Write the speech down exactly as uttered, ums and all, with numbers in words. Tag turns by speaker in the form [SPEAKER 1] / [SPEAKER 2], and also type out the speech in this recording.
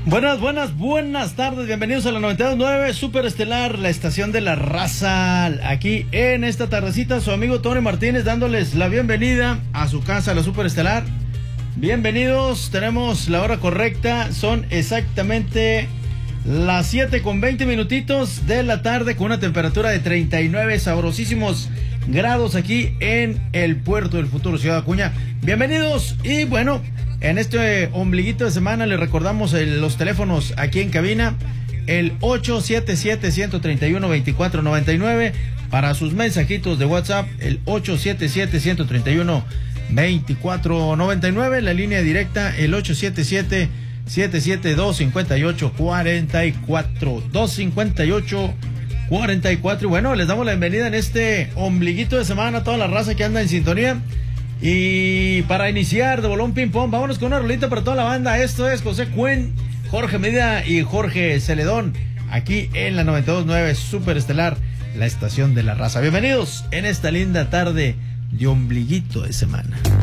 [SPEAKER 1] Buenas, buenas, buenas tardes, bienvenidos a la noventa y dos punto nueve Super Estelar, la estación de la raza. Aquí en esta tardecita, su amigo Tony Martínez dándoles la bienvenida a su casa, la Super Estelar. Bienvenidos, tenemos la hora correcta, son exactamente las siete con veinte minutitos de la tarde con una temperatura de treinta y nueve sabrosísimos grados aquí en el puerto del futuro, Ciudad Acuña. Bienvenidos y bueno, en este ombliguito de semana les recordamos el, los teléfonos aquí en cabina, el ocho siete siete, uno tres uno, dos cuatro nueve nueve para sus mensajitos de WhatsApp, el ocho siete siete, uno tres uno, dos cuatro nueve nueve, la línea directa, el ocho siete siete, siete siete dos, cinco ocho cuatro cuatro, dos cinco ocho cuarenta y cuatro. Y bueno, les damos la bienvenida en este ombliguito de semana a toda la raza que anda en sintonía. Y para iniciar de bolón ping pong, vámonos con una rolita para toda la banda. Esto es José Cuen, Jorge Medina y Jorge Celedón, aquí en la noventa y dos punto nueve Super Estelar, la estación de la raza. Bienvenidos en esta linda tarde de ombliguito de semana.